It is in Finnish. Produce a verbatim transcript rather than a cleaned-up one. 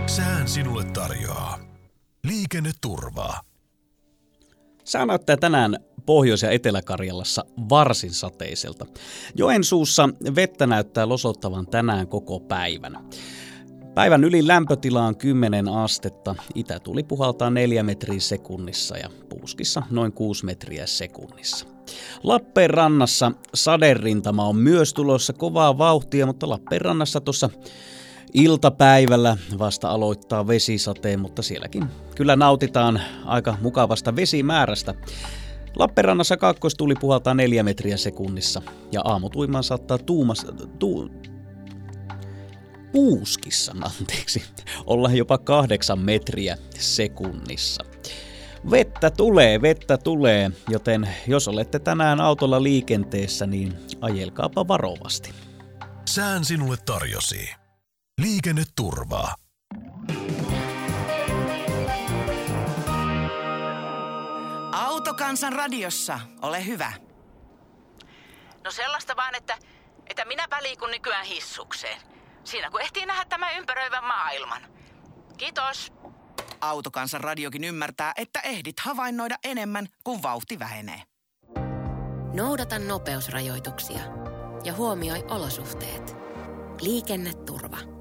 Sään sinulle tarjoaa liikenneturvaa. Sää näyttää tänään Pohjois- ja Etelä-Karjalassa varsin sateiselta. Joensuussa vettä näyttää losottavan tänään koko päivän. Päivän ylin lämpötila on kymmenen astetta, itätuuli puhaltaa neljä metriä sekunnissa ja puuskissa noin kuusi metriä sekunnissa. Lappeenrannassa saderintama on myös tulossa kovaa vauhtia, mutta Lappeenrannassa tuossa iltapäivällä vasta aloittaa vesisateen, mutta sielläkin kyllä nautitaan aika mukavasta vesimäärästä. Lappeenrannassa kakkostuuli puhaltaa neljä metriä sekunnissa ja aamutuimaan saattaa tuumas, tu, puuskissa anteeksi, olla jopa kahdeksan metriä sekunnissa. Vettä tulee, vettä tulee, joten jos olette tänään autolla liikenteessä, niin ajelkaapa varovasti. Sään sinulle tarjosi liikenneturvaa. Autokansan radiossa, ole hyvä. No sellaista vaan, että, että minäpä liikun nykyään hissukseen. Siinä kun ehtii nähdä tämän ympäröivän maailman. Kiitos. Autokansan radiokin ymmärtää, että ehdit havainnoida enemmän, kuin vauhti vähenee. Noudata nopeusrajoituksia ja huomioi olosuhteet. Liikenneturva.